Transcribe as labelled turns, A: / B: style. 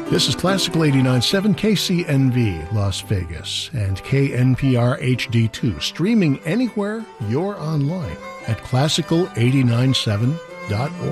A: This is Classical 89.7 KCNV Las Vegas and KNPR HD2, streaming anywhere you're online at classical897.org.